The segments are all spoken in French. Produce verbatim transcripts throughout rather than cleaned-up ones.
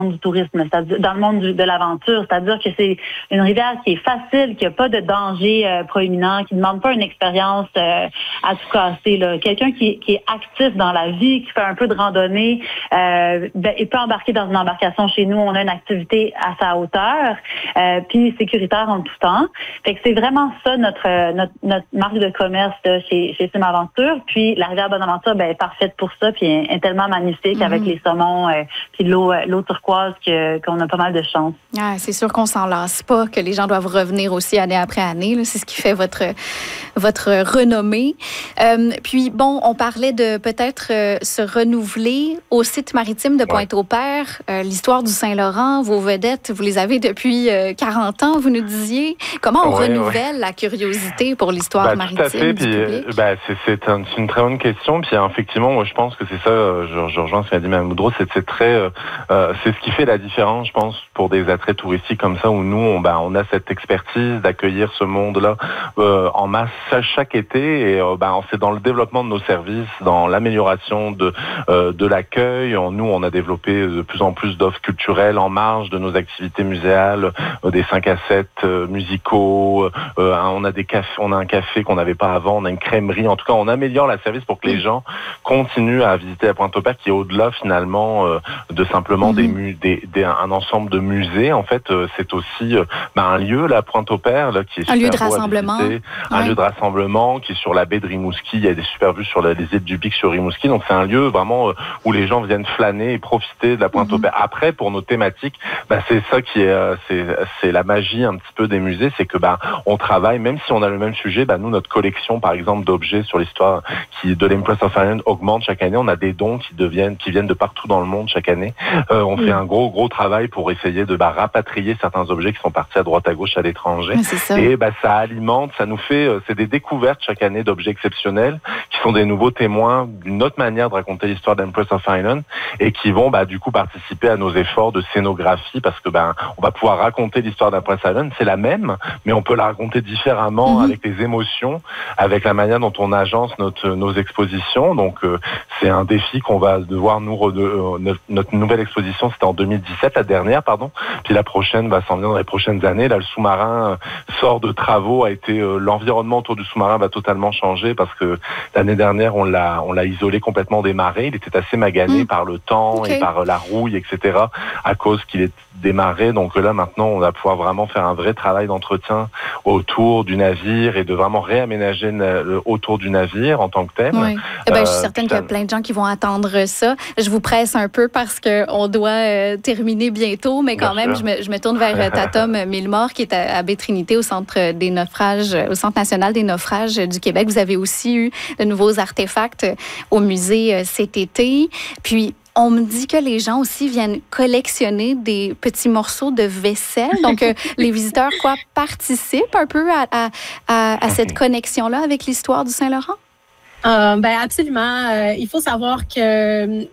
du tourisme, c'est-à-dire dans le monde du, de l'aventure, c'est-à-dire que c'est une rivière qui est facile, qui n'a pas de danger euh, proéminent, qui ne demande pas une expérience euh, à tout casser. Là. Quelqu'un qui, qui est actif dans la vie, qui fait un peu de randonnée, euh, ben, il peut embarquer dans une embarcation chez nous. On a une activité à sa hauteur, euh, puis sécuritaire en tout temps. Fait que c'est vraiment ça notre notre, notre marque de commerce là, chez, chez Sim Aventure. Puis la rivière Bonaventure ben, est parfaite pour ça, puis est, est tellement magnifique mm-hmm. avec les saumons, euh, puis l'eau, l'eau turquoise que, qu'on a pas mal de chance. Ah, c'est sûr qu'on s'en lasse pas, que les gens doivent revenir aussi année après année. Là. C'est ce qui fait votre, votre renommée. Euh, puis, bon, on parlait de peut-être euh, se renouveler au site maritime de Pointe-au-Père. Euh, l'histoire du Saint-Laurent, vos vedettes, vous les avez depuis euh, quarante ans, vous nous disiez. Comment on ouais, renouvelle ouais. la curiosité pour l'histoire bah, maritime tout à fait. du puis, public? Bah, c'est, c'est, un, c'est une très bonne question. Puis, effectivement, moi, je pense que c'est ça, je, je rejoins ce qu'a dit Mme Boudreau, c'est, c'est très... Euh, c'est ce qui fait la différence, je pense, pour des attraits touristiques comme ça, où nous, on, bah, on a cette expertise d'accueillir ce monde-là euh, en masse chaque été. Et euh, bah, c'est dans le développement de nos services, dans l'amélioration de, euh, de l'accueil. Nous, on a développé de plus en plus d'offres culturelles en marge de nos activités muséales, euh, des cinq à sept euh, musicaux. Euh, on a des cafés, on a un café qu'on n'avait pas avant, on a une crèmerie. En tout cas, on améliore la service pour que les gens continuent à visiter la Pointe-au-Père, qui est au-delà finalement euh, de simplement Des, mu- des, des, un ensemble de musées. En fait, euh, c'est aussi euh, ben, un lieu, la Pointe-au-Père, là, qui est un lieu de super beau rassemblement. à visiter, un ouais. lieu de rassemblement qui est sur la baie de Rimouski. Il y a des super vues sur la, les îles du Pic sur Rimouski. Donc, c'est un lieu vraiment euh, où les gens viennent flâner et profiter de la Pointe-au-Père. Mm-hmm. Après, pour nos thématiques, ben, c'est ça qui est, euh, c'est, c'est la magie un petit peu des musées, c'est que ben, on travaille, même si on a le même sujet, ben, nous, notre collection, par exemple, d'objets sur l'histoire qui, de l'Empress of Ireland augmente chaque année. On a des dons qui deviennent, qui viennent de partout dans le monde chaque année. Euh, on mmh. fait un gros, gros travail pour essayer de bah, rapatrier certains objets qui sont partis à droite à gauche à l'étranger. Ouais, c'est ça. Et bah, ça alimente, ça nous fait, euh, c'est des découvertes chaque année d'objets exceptionnels qui sont des nouveaux témoins d'une autre manière de raconter l'histoire d'Empress of Ireland et qui vont bah, du coup participer à nos efforts de scénographie parce que bah, on va pouvoir raconter l'histoire d'Empress Island, c'est la même, mais on peut la raconter différemment mmh. avec les émotions, avec la manière dont on agence notre, nos expositions. Donc euh, c'est un défi qu'on va devoir nous re- euh, notre, notre nouvelle exposition, c'était en deux mille dix-sept, la dernière, pardon. Puis la prochaine va s'en venir dans les prochaines années. Là, le sous-marin sort de travaux, a été euh, l'environnement autour du sous-marin va totalement changer parce que l'année dernière, on l'a, on l'a isolé complètement des marées. Il était assez magané mmh. par le temps okay. et par la rouille, et cetera, à cause qu'il est des marées. Donc là, maintenant, on va pouvoir vraiment faire un vrai travail d'entretien autour du navire et de vraiment réaménager le, autour du navire en tant que tel. Oui. Eh ben, euh, je suis certaine qu'il y a plein de gens qui vont attendre ça. Je vous presse un peu parce qu'on doit euh, terminer bientôt, mais quand Bien même, je me, je me tourne vers Tatom Milmore, qui est à, à Baie-Trinité, au Centre des naufrages, au Centre national des naufrages du Québec. Vous avez aussi eu de nouveaux artefacts au musée euh, cet été. Puis, on me dit que les gens aussi viennent collectionner des petits morceaux de vaisselle. Donc, euh, les visiteurs, quoi, participent un peu à, à, à, à cette connexion-là avec l'histoire du Saint-Laurent? Euh, ben absolument. Euh, il faut savoir que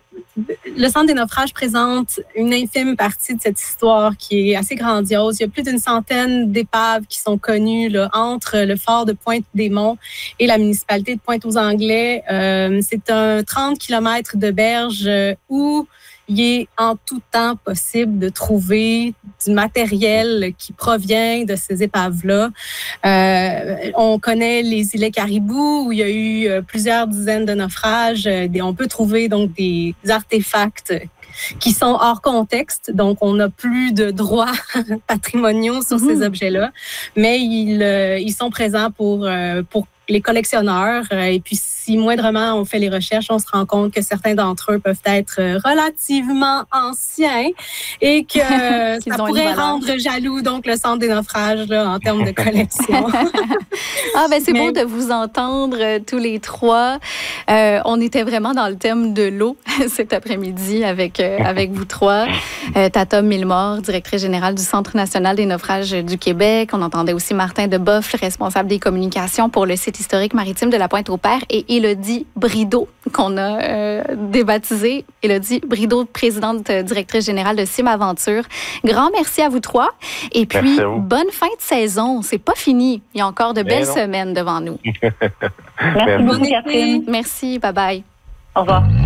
le Centre des naufrages présente une infime partie de cette histoire qui est assez grandiose. Il y a plus d'une centaine d'épaves qui sont connues là, entre le fort de Pointe-des-Monts et la municipalité de Pointe-aux-Anglais. Euh, c'est un trente kilomètres de berge euh, où il est en tout temps possible de trouver du matériel qui provient de ces épaves-là. Euh, on connaît les îlets Caribou, où il y a eu euh, plusieurs dizaines de naufrages. Euh, on peut trouver donc des artefacts qui sont hors contexte, donc on n'a plus de droits patrimoniaux sur mmh. ces objets-là, mais ils, euh, ils sont présents pour, euh, pour les collectionneurs. Et puis, si moindrement on fait les recherches, on se rend compte que certains d'entre eux peuvent être relativement anciens et que ça pourrait rendre jaloux donc le Centre des naufrages là, en termes de collection. ah ben c'est Mais... beau de vous entendre euh, tous les trois. Euh, on était vraiment dans le thème de l'eau cet après-midi avec, euh, avec vous trois. Euh, Tatom Milmore, directrice générale du Centre national des naufrages du Québec. On entendait aussi Martin Deboeuf, responsable des communications pour le site historique maritime de la Pointe-au-Père, et Élodie Brideau, qu'on a euh, débaptisée. Élodie Brideau, présidente euh, directrice générale de Sim Aventure. Grand merci à vous trois. Et puis, bonne fin de saison. C'est pas fini. Il y a encore de belles semaines devant nous. Merci beaucoup, Catherine. Merci. Bye-bye. Au revoir.